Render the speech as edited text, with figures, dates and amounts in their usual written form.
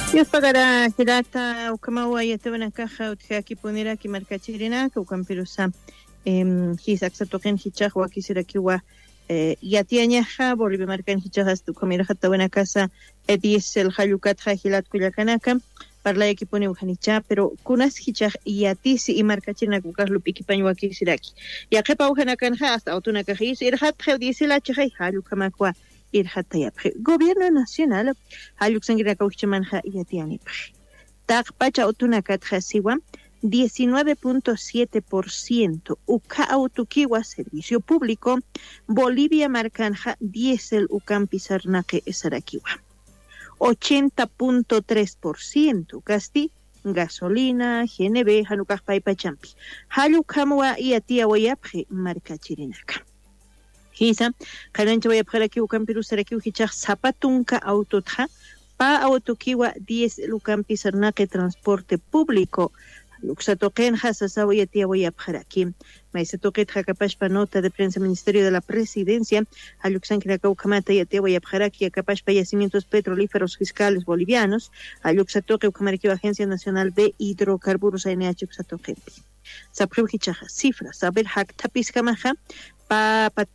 Dios pagará hirata ukamawa yatebana caja utjaki ponera ki marcachirina que ukampirusa hisak toquen hichaj wa kisira kiwa yatiañaja bolivia marcan hichajas tu comira hata buena casa diesel hayukat hilat kuyakanaka parla equipone ujanicha pero kunas hichaj yatisi y marcachirina kukas lupiki pañwa kisiraki ya kepa ujanakanja hasta otuna kajis irhat diesel achaj halukamakwa Gobierno Nacional Haluxangira Cauchemanja Yatiani Tagpacha Otunacat Siwa 19.7% Uka Autukiwa Servicio Público Bolivia Marcanja Diesel Ucampi Sarnaque Sarakiwa 80.3% Casti Gasolina GNB Hanukaj Paipachampi Halukamwa Yatia Wayapje Marca Chirinaka Hisa, Karancha voy a pagar aquí Ucampiru Saraki Uhichach Zapatunca Autotja, Pa Autokiwa 10 Lucampi Sarnaque Transporte Público, Luxatoquen Hasasawa Tia voy a pagar aquí. Maisatoquet Jacapashpa nota de prensa Ministerio de la Presidencia, a Luxan Kiracaucamata y Tia voy a pagar aquí a Capashpa Yacimientos Petrolíferos Fiscales Bolivianos, a Luxatoque Ucamarquio Agencia Nacional de Hidrocarburos ANH Uxatoquet. Sapruhichaja, cifras, saber hack tapis kamaja, pa